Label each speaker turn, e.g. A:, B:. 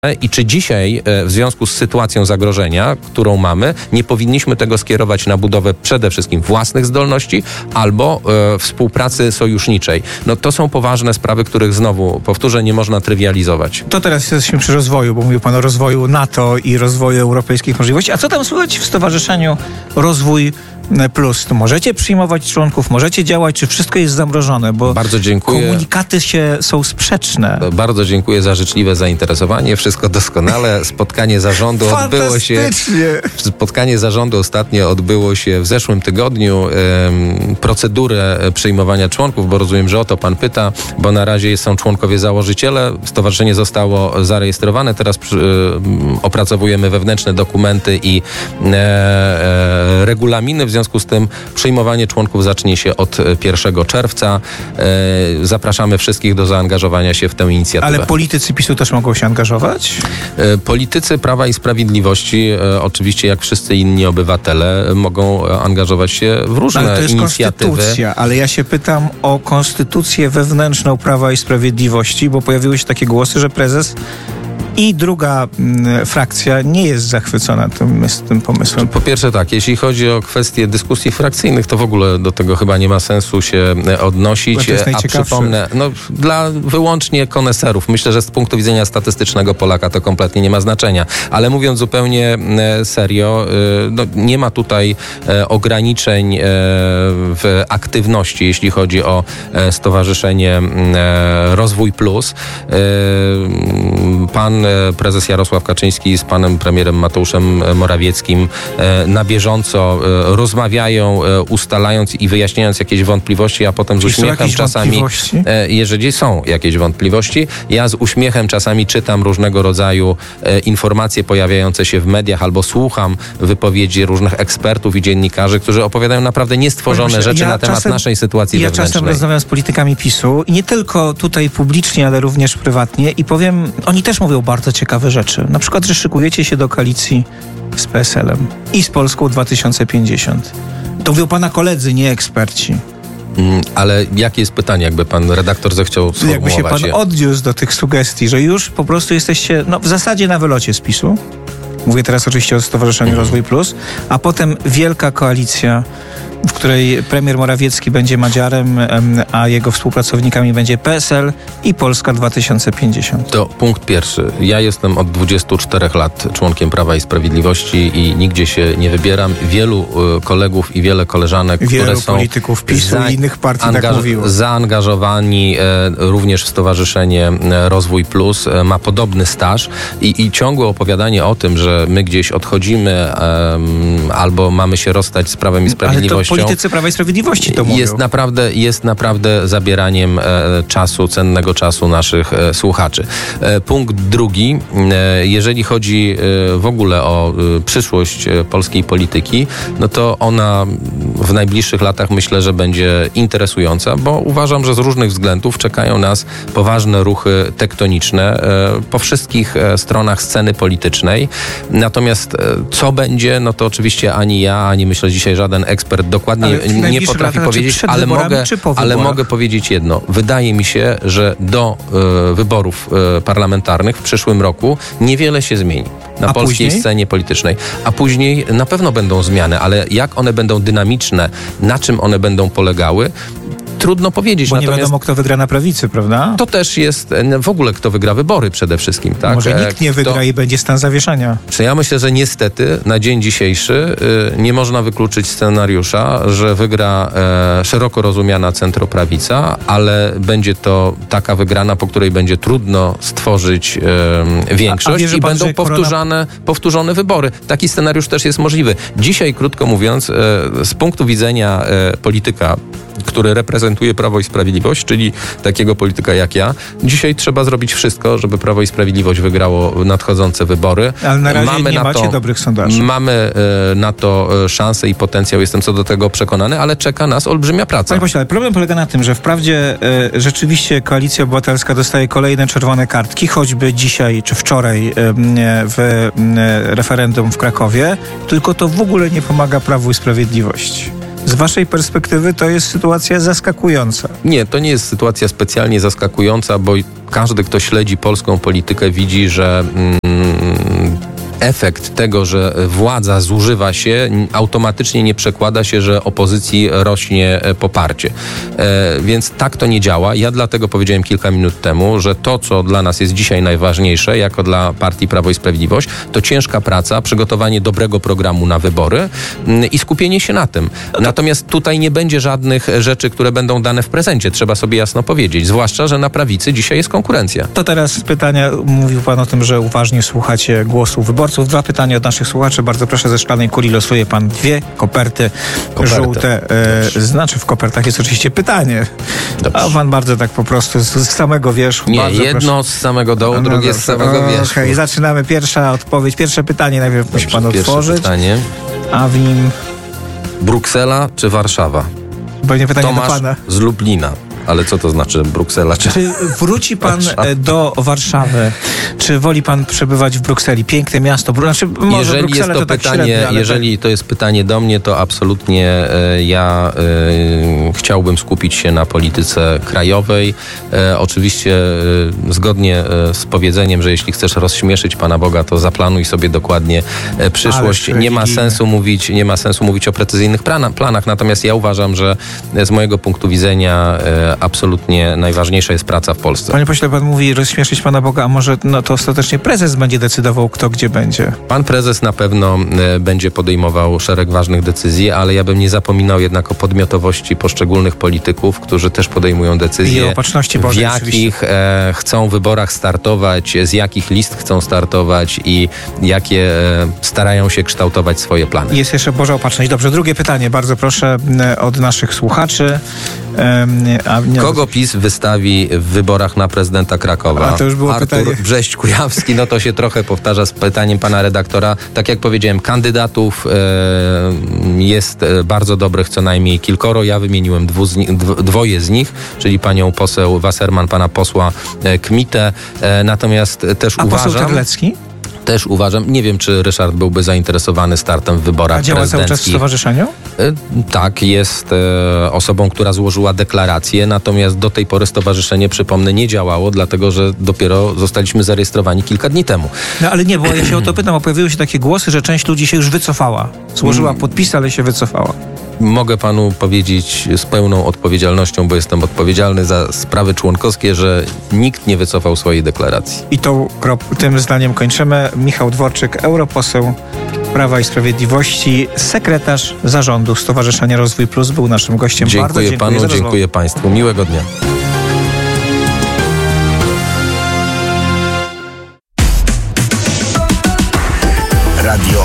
A: I czy dzisiaj w związku z sytuacją zagrożenia, którą mamy, nie powinniśmy tego skierować na budowę przede wszystkim własnych zdolności albo współpracy sojuszniczej? No to są poważne sprawy, których znowu, powtórzę, nie można trywializować.
B: To teraz jesteśmy przy rozwoju, bo mówił pan o rozwoju NATO i rozwoju europejskich możliwości. A co tam słychać w Stowarzyszeniu Rozwój Plus? To możecie przyjmować członków, możecie działać, czy wszystko jest zamrożone? Bo
A: bardzo dziękuję.
B: Komunikaty są sprzeczne.
A: Bardzo dziękuję za życzliwe zainteresowanie. Wszystko doskonale. Spotkanie zarządu odbyło się. Spotkanie zarządu ostatnio odbyło się w zeszłym tygodniu. Procedurę przyjmowania członków, bo rozumiem, że o to pan pyta, bo na razie są członkowie założyciele. Stowarzyszenie zostało zarejestrowane. Teraz opracowujemy wewnętrzne dokumenty i regulaminy. W związku z tym przyjmowanie członków zacznie się od 1 czerwca. Zapraszamy wszystkich do zaangażowania się w tę inicjatywę.
B: Ale politycy PiS-u też mogą się angażować?
A: Politycy Prawa i Sprawiedliwości, oczywiście jak wszyscy inni obywatele, mogą angażować się w różne
B: ale to jest
A: inicjatywy.
B: Konstytucja, ale ja się pytam o konstytucję wewnętrzną Prawa i Sprawiedliwości, bo pojawiły się takie głosy, że prezes i druga frakcja nie jest zachwycona tym pomysłem.
A: Po pierwsze tak, jeśli chodzi o kwestie dyskusji frakcyjnych, to w ogóle do tego chyba nie ma sensu się odnosić.
B: A
A: przypomnę, dla wyłącznie koneserów. Myślę, że z punktu widzenia statystycznego Polaka to kompletnie nie ma znaczenia. Ale mówiąc zupełnie serio, nie ma tutaj ograniczeń w aktywności, jeśli chodzi o Stowarzyszenie Rozwój Plus. Pan prezes Jarosław Kaczyński z panem premierem Mateuszem Morawieckim na bieżąco rozmawiają, ustalając i wyjaśniając jakieś wątpliwości, a potem z uśmiechem czasami, jeżeli są jakieś wątpliwości, ja z uśmiechem czasami czytam różnego rodzaju informacje pojawiające się w mediach albo słucham wypowiedzi różnych ekspertów i dziennikarzy, którzy opowiadają naprawdę niestworzone rzeczy na temat naszej sytuacji wewnętrznej.
B: Ja czasem rozmawiam z politykami PiS-u i nie tylko tutaj publicznie, ale również prywatnie i powiem, oni też mówią bardzo ciekawe rzeczy. Na przykład, że szykujecie się do koalicji z PSL-em i z Polską 2050. To mówią pana koledzy, nie eksperci.
A: Ale jakie jest pytanie, jakby pan redaktor zechciał sformułować?
B: Jakby się pan odniósł do tych sugestii, że już po prostu jesteście w zasadzie na wylocie z PiS-u. Mówię teraz oczywiście o Stowarzyszeniu Rozwój Plus, a potem wielka koalicja, w której premier Morawiecki będzie Madziarem, a jego współpracownikami będzie PSL i Polska 2050.
A: To punkt pierwszy. Ja jestem od 24 lat członkiem Prawa i Sprawiedliwości i nigdzie się nie wybieram. Wielu kolegów i wiele koleżanek, które są
B: polityków PiS-u i innych partii tak mówiło.
A: Zaangażowani również w Stowarzyszenie Rozwój Plus, ma podobny staż i ciągłe opowiadanie o tym, że my gdzieś odchodzimy albo mamy się rozstać z Prawem i Sprawiedliwością.
B: Politycy Prawa i Sprawiedliwości to mówią.
A: Jest naprawdę zabieraniem cennego czasu naszych słuchaczy. Punkt drugi, jeżeli chodzi w ogóle o przyszłość polskiej polityki, no to ona w najbliższych latach myślę, że będzie interesująca, bo uważam, że z różnych względów czekają nas poważne ruchy tektoniczne po wszystkich stronach sceny politycznej. Natomiast co będzie, no to oczywiście ani ja, ani myślę dzisiaj żaden ekspert dokładnie nie potrafi powiedzieć, ale mogę powiedzieć jedno. Wydaje mi się, że do wyborów parlamentarnych w przyszłym roku niewiele się zmieni na polskiej scenie politycznej. A później na pewno będą zmiany, ale jak one będą dynamiczne, na czym one będą polegały, trudno powiedzieć.
B: Bo nie wiadomo, kto wygra na prawicy, prawda?
A: To też jest w ogóle, kto wygra wybory przede wszystkim. Tak?
B: Może nikt nie wygra i będzie stan zawieszenia.
A: Ja myślę, że niestety na dzień dzisiejszy nie można wykluczyć scenariusza, że wygra szeroko rozumiana centroprawica, ale będzie to taka wygrana, po której będzie trudno stworzyć większość i będą powtórzone wybory. Taki scenariusz też jest możliwy. Dzisiaj, krótko mówiąc, z punktu widzenia polityka, który reprezentuje Prawo i Sprawiedliwość, czyli takiego polityka jak ja. Dzisiaj trzeba zrobić wszystko, żeby Prawo i Sprawiedliwość wygrało nadchodzące wybory.
B: Ale na razie nie macie dobrych sondaży.
A: Mamy na to szansę i potencjał, jestem co do tego przekonany, ale czeka nas olbrzymia praca.
B: Panie pośle, ale problem polega na tym, że wprawdzie rzeczywiście Koalicja Obywatelska dostaje kolejne czerwone kartki, choćby dzisiaj czy wczoraj w referendum w Krakowie, tylko to w ogóle nie pomaga Prawu i Sprawiedliwości. Z waszej perspektywy to jest sytuacja zaskakująca.
A: Nie, to nie jest sytuacja specjalnie zaskakująca, bo każdy, kto śledzi polską politykę, widzi, że efekt tego, że władza zużywa się, automatycznie nie przekłada się, że opozycji rośnie poparcie. Więc tak to nie działa. Ja dlatego powiedziałem kilka minut temu, że to, co dla nas jest dzisiaj najważniejsze, jako dla partii Prawo i Sprawiedliwość, to ciężka praca, przygotowanie dobrego programu na wybory i skupienie się na tym. Natomiast tutaj nie będzie żadnych rzeczy, które będą dane w prezencie. Trzeba sobie jasno powiedzieć. Zwłaszcza, że na prawicy dzisiaj jest konkurencja.
B: To teraz pytania. Mówił pan o tym, że uważnie słuchacie głosu wyborców. 2 pytania od naszych słuchaczy. Bardzo proszę, ze szklanej kuli losuje pan 2 koperty żółte. Znaczy w kopertach jest oczywiście pytanie. Dobrze. A pan bardzo tak po prostu z samego wierzchu.
A: Nie,
B: bardzo
A: jedno
B: proszę.
A: z samego dołu, drugie z samego wierzchu.
B: Okej, zaczynamy. Pierwsza odpowiedź. Pierwsze pytanie najpierw musi pan otworzyć.
A: Pytanie.
B: A w nim...
A: Bruksela czy Warszawa?
B: Będzie pytanie
A: Tomasz
B: do pana.
A: z Lublina. Ale co to znaczy Bruksela?
B: Czy wróci pan do Warszawy? Czy woli pan przebywać w Brukseli? Piękne miasto. Znaczy, może
A: jeżeli
B: Bruksela
A: jest to
B: tak
A: pytanie,
B: średnio, ale
A: jeżeli to jest pytanie do mnie, to absolutnie ja chciałbym skupić się na polityce krajowej. Oczywiście zgodnie z powiedzeniem, że jeśli chcesz rozśmieszyć Pana Boga, to zaplanuj sobie dokładnie przyszłość. Nie ma sensu mówić o precyzyjnych planach. Natomiast ja uważam, że z mojego punktu widzenia absolutnie najważniejsza jest praca w Polsce.
B: Panie pośle, pan mówi rozśmieszyć Pana Boga, a może to ostatecznie prezes będzie decydował, kto gdzie będzie?
A: Pan prezes na pewno będzie podejmował szereg ważnych decyzji, ale ja bym nie zapominał jednak o podmiotowości poszczególnych polityków, którzy też podejmują decyzje,
B: i o opatrzności Bożej,
A: w jakich chcą wyborach startować, z jakich list chcą startować i jakie starają się kształtować swoje plany.
B: Jest jeszcze Boża opatrzność. Dobrze, drugie pytanie, bardzo proszę, od naszych słuchaczy.
A: Kogo PiS wystawi w wyborach na prezydenta Krakowa?
B: A to już było
A: Artur
B: pytanie.
A: Brześć-Kujawski, no to się trochę powtarza z pytaniem pana redaktora. Tak jak powiedziałem, kandydatów jest bardzo dobrych, co najmniej kilkoro. Ja wymieniłem 2 z nich, czyli panią poseł Wasserman, pana posła Kmitę. Natomiast też
B: poseł Terlecki?
A: Też uważam, nie wiem, czy Ryszard byłby zainteresowany startem w wyborach prezydenckich.
B: A działa cały czas w stowarzyszeniu?
A: Tak, jest osobą, która złożyła deklarację, natomiast do tej pory stowarzyszenie, przypomnę, nie działało, dlatego że dopiero zostaliśmy zarejestrowani kilka dni temu.
B: No ale nie, bo ja się o to pytam, bo pojawiły się takie głosy, że część ludzi się już wycofała. Złożyła podpis, ale się wycofała.
A: Mogę panu powiedzieć z pełną odpowiedzialnością, bo jestem odpowiedzialny za sprawy członkowskie, że nikt nie wycofał swojej deklaracji.
B: I tym zdaniem kończymy. Michał Dworczyk, europoseł Prawa i Sprawiedliwości, sekretarz zarządu Stowarzyszenia Rozwój Plus, był naszym gościem.
A: Dziękuję
B: bardzo
A: panu, dziękuję państwu. Miłego dnia.
C: Radio